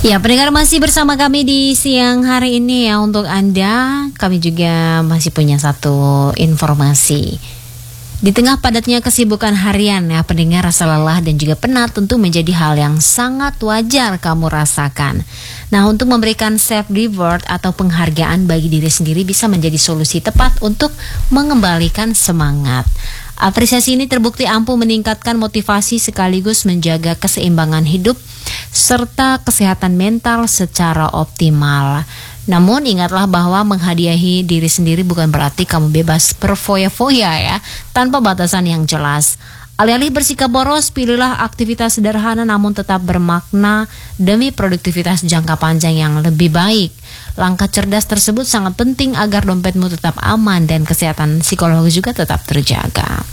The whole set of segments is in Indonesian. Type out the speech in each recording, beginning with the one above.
Ya, pendengar masih bersama kami di siang hari ini ya. Untuk Anda, kami juga masih punya satu informasi. Di tengah padatnya kesibukan harian ya, pendengar, rasa lelah dan juga penat tentu menjadi hal yang sangat wajar kamu rasakan. Nah, untuk memberikan self reward atau penghargaan bagi diri sendiri bisa menjadi solusi tepat untuk mengembalikan semangat. Apresiasi ini terbukti ampuh meningkatkan motivasi sekaligus menjaga keseimbangan hidup serta kesehatan mental secara optimal. Namun ingatlah bahwa menghadiahi diri sendiri bukan berarti kamu bebas berfoya-foya ya, tanpa batasan yang jelas. Alih-alih bersikap boros, pilihlah aktivitas sederhana namun tetap bermakna demi produktivitas jangka panjang yang lebih baik. Langkah cerdas tersebut sangat penting agar dompetmu tetap aman dan kesehatan psikologis juga tetap terjaga.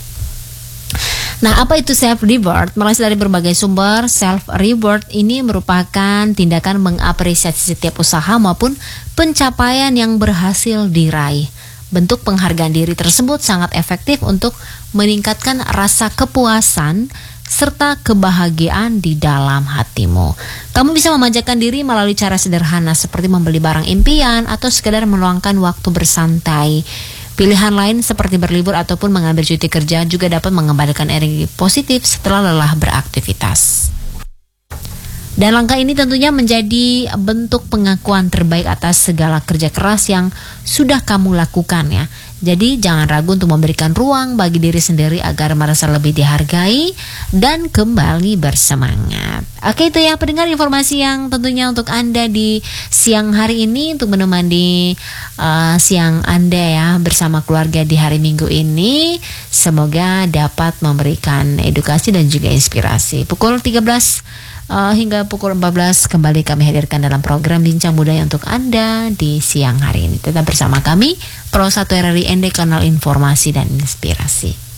Nah, apa itu self reward? Berasal dari berbagai sumber. Self reward ini merupakan tindakan mengapresiasi setiap usaha maupun pencapaian yang berhasil diraih. Bentuk penghargaan diri tersebut sangat efektif untuk meningkatkan rasa kepuasan serta kebahagiaan di dalam hatimu. Kamu bisa memanjakan diri melalui cara sederhana seperti membeli barang impian atau sekedar meluangkan waktu bersantai. Pilihan lain seperti berlibur ataupun mengambil cuti kerja juga dapat mengembalikan energi positif setelah lelah beraktivitas. Dan langkah ini tentunya menjadi bentuk pengakuan terbaik atas segala kerja keras yang sudah kamu lakukan ya. Jadi jangan ragu untuk memberikan ruang bagi diri sendiri agar merasa lebih dihargai dan kembali bersemangat. Oke, itu ya pendengar informasi yang tentunya untuk Anda di siang hari ini untuk menemani siang Anda ya bersama keluarga di hari Minggu ini. Semoga dapat memberikan edukasi dan juga inspirasi. Pukul 13 hingga pukul 14 kembali kami hadirkan dalam program Bincang Budaya untuk Anda di siang hari ini. Tetap bersama kami, Pro 1 RRI ND, kanal informasi dan inspirasi.